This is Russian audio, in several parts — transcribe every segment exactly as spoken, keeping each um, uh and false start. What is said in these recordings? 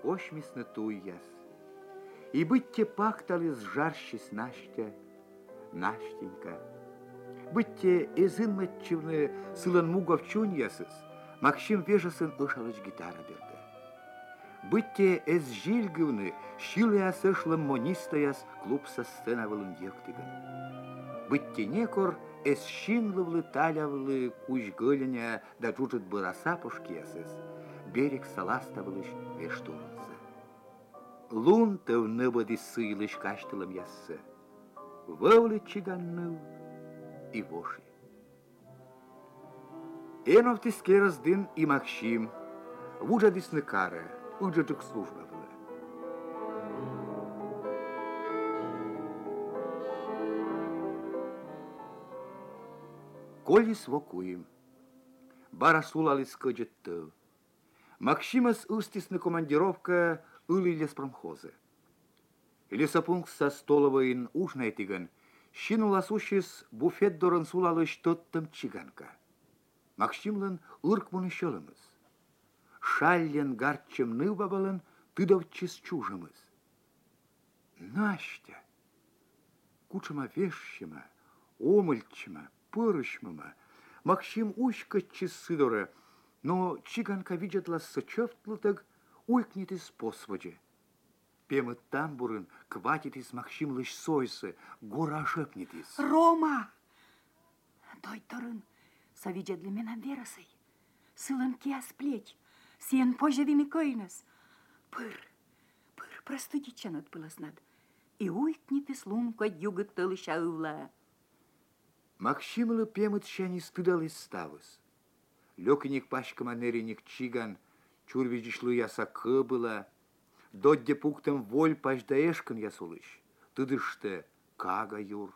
ошмисны туяс. И быть-те пахтали сжарщись Настя, Настенька. Быть-те эзин матчевны сылан мугов чуньясыз, Максим вежасын ышалыч гитара берді. Быть-те эз жилгывны шилая сышлым монистаяс клуб со сцена вылын ектыгын. Быть-те некор эз шинлывлы талявлы куч-гылыня да джужит быраса пушкиясыз, берег саластавылыш вештурынсы. Лун тывны быды сыйлыш каштылым яссы, вывлы чиганныл и воши. Энов тискераздын и Максим, вужа дисны кара, уджаджик служба была. Колис вокуем. Бара сулалис кыджеттыл. Максимас устисны командировка ылы леспромхозы. Лесопункт со столовыйын ушнай тиган, щинуласущис буфет дорын сулалыш тоттым чиганка. Максимлын ырк муны шылымыз. Шаллен гарчым ныл бабалын тыдовчис чужымыз. Настя! Кучыма вешшіма, омыльчыма, пырышмыма, Максим ушкаччис сыдоры, но чиганка виджетласы чöфтлытык уйкнет из посводжи. Пемы тамбурын кватит из Максимлыш сойсы, гора шепнет из. Рома! Той торын, совидже для меня веросой. Сылын киас плеть, сен пожевины койнес. Пыр, пыр, простудичанат было снад. И уйкнет из лунко югыт тылыша ывла. Максимлы пемыт щани стыдал из ставыс. Лёкиник пашкама нереник чиган, чурвидишлы яса кыбыла, додде пуктым воль паждаешкан ясулыш, тыдышты кага юр.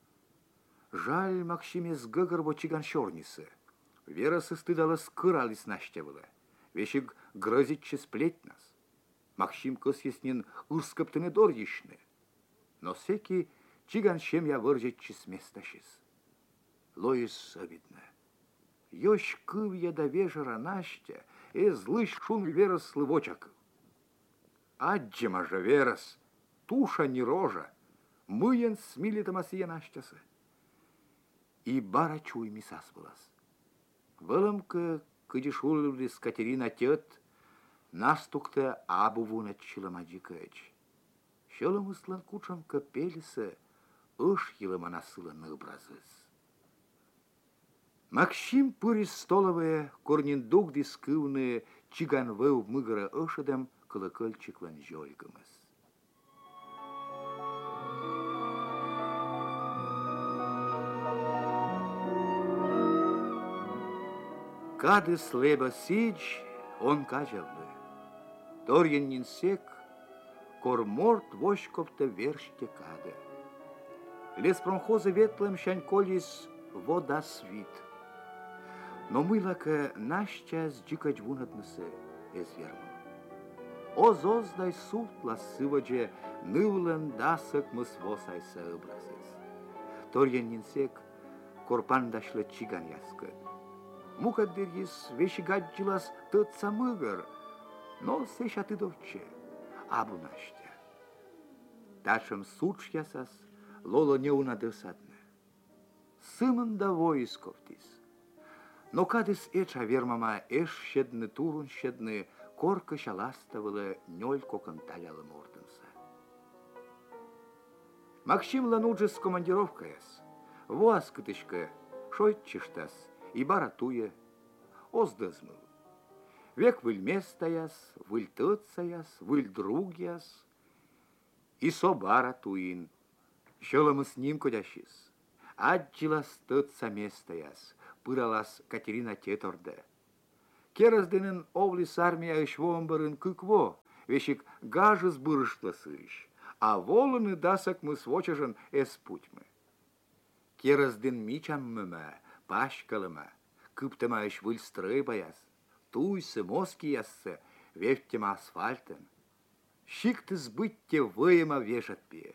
Жаль Максиме сгыгыр бо чиган шорнисы. Верасы стыдалыс кыралис Настя была. Вешик грозитче сплеть нас. Максим кыс еснен ырскыптыны дор ешны. Но секи чиган щем я выржетче с места шис. Лоис обидно. Ёщ кыв я до вежера Настя, и злыш шун верас слывочак. Аджима же верас, туша не рожа, мыен смилитом осия Настясы. И бара чуй мисас булас. Вылымка кыдишуллис Катерина тет, настукта абуву начилам аджикач. Щелым ыслан кучам капелисы, ыш елыма насылан образыз. Максим пырис столовые, корниндук дискывны, чиган вэу мыгара ышадам, колокольчиклан жёлькамыз. Кады слеба сидж, он кажавлы. Торьен нинсек, корморт вошковта верште кады. Леспромхозы ветлым щаньколис вода свит. Но мылака Настя с джикач вунатнысы эзвермы. Озоздай сутла сывадже нывлын дасык мысвосайса образыз. Торьен нинсек корпандашлы чиган яскы. Мукаддерис вешигаджилас тыт самыгыр, но сеша тыдовче, абу Настя. Ташым суч ясас, лоло не унадысадны. Сымын да войсковтис. Но кадыс эча вермама эш щедны турун щедны, корка шаластавыла нёль кокон таляла мордынса. Максим лануджис командировкаяс, воас кытышка, шойтчиштас, и баратуя, оздызмыл. Век выль местаяс, выль тыцаяс, выль другяс, и со баратуин, щелым с ним кодящис. Аджилас тыца местаяс, пыралас Катерина теторда. Кераздынын овлис армия ышвоом барын кыкво, вешик гажыз бырышласыш, а волыны дасак мы свочажын эс путьмы. Кераздын мичаммыма, пашкалыма, кыптыма иш выль стрый баяс, туйсы моски яссы, вевтема асфальтын. Щикты сбытте выема вешат пе.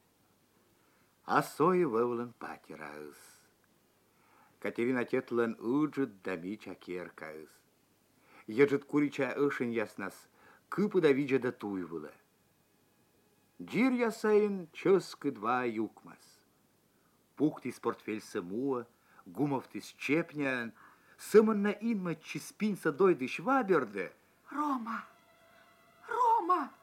А сой вывлын патираюс. Катерина тетлын уджит да мича керкаюс. Ежит курича ышын яснас, кыпы да видя да туйвыла. Дир ясайын чөскы два юкмас. Пухт из портфельса муа, гумов из чепня, сымын на инма чиспинса дойды шваберде. Рома! Рома!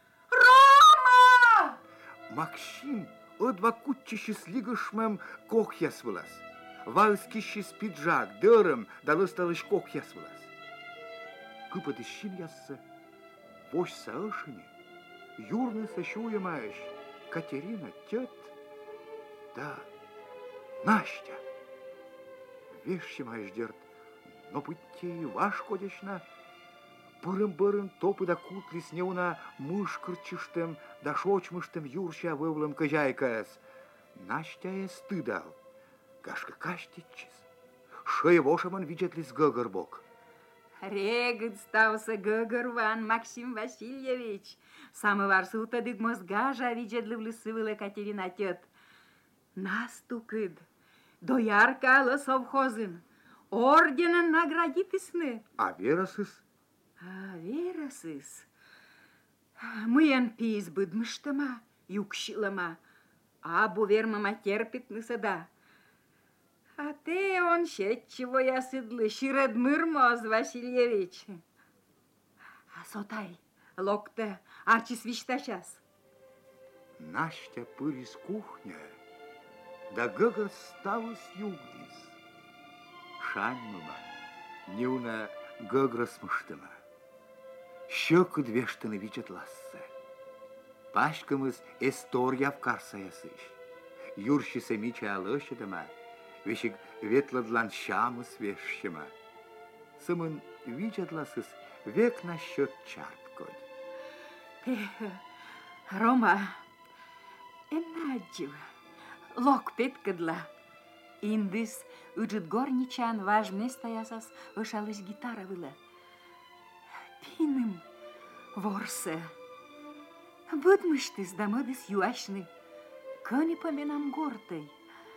Рома! Максим одва кутчище слигашмем кохяс вылаз. Валскищис пиджак, дырым, далы сталыш кохяс вылаз. Кыпады щин ясса, вось саышыне, юрны сащуемаеш, Катерина тет, да, Настя. Вещи маеш дерт, но пыттей ваш кодечна, пырым-бырым топы да кутлис неуна мышкырчыштым да шочмыштым юрща вывлым кыжайкас. Настя е стыдал, гашка каштиччис, шоевошаман виджетлис гыгырбок. Регыт стався гыгырван Максим Васильевич. Самовар султадык мозгажа виджедлывлы сывыла Катерина тет. Настукыд, доярка совхозын, орденен наградитысны. А верасыз? А верасыз. Мыян пиз быдмыштыма, юкшилама, а бувермама терпитныса да. А ты он щетчего ясыдлы, Ширедмырмоз Васильевич. А сотай, локте, арчис виштачас. Настя пыр из кухня, да гыгыр ставыс югдис. Шаньмыма, неуна гыграс мыштыма. Щеку двештыны видят лассы. Пашкамыз эстория в карсаясыш. Юрщиса мича алышыдыма, вещик ветладлан шамыс вещима. Сымын видят ласыс век на счет чарткодь. Рома, энаджив, лок петкадла. Индис уджит горничан важный стоясас ышалась гитара выла. Пиным ворсе. Будмыштыс да мыдыс юашны. Көни поменам гортай.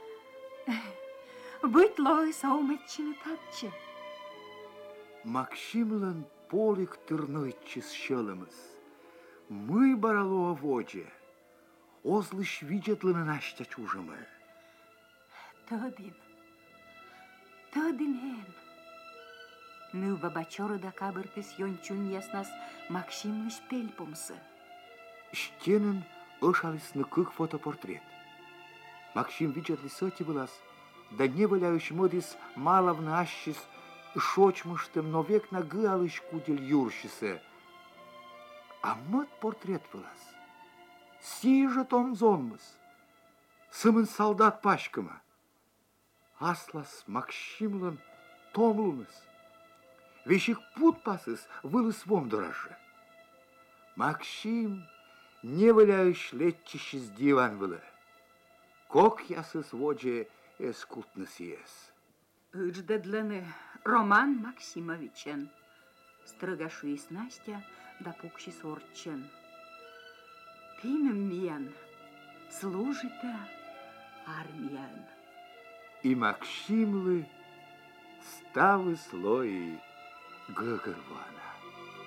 Быть лой саумэтчины татче. Максимлан полик тырнойчис щелымыз. Мы барало воде. Озлыш видетлы на Настя чужимы. Тăдин, тăдинен. Ну бабачоры да кабыртыс йончун яснас Максимлыш пельпомсы. Штенын ышалысны кык фотопортрет. Максим видетлы соти вылаз, да не валяющий модис маловна ащис шочмыштым, но век на гыалыш кудель юрщисы. А мод портрет вылаз. Сижа том зонмыз. Сымын солдат пашкыма. Аслас Максимлан томлуныз. Вещик пут пасыз вылыз вом дороже. Максим не валяющий летчище с диван вылы. Кок ясыз воде эскутныс ес. Ыждадланы Роман Максимовичен. Стрыгашу из Настя да пукши сорчен. Пиным миян, служита армиян. И Максимлы ставы слои гыгырвана.